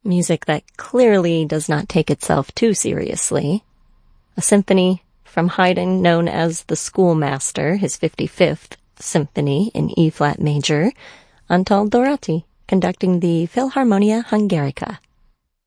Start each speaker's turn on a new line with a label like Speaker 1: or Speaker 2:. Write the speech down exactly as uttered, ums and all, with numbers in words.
Speaker 1: Music that clearly does not take itself too seriously. A symphony from Haydn known as the Schoolmaster, his fifty-fifth symphony in E-flat major, Antal Doráty conducting the Philharmonia Hungarica.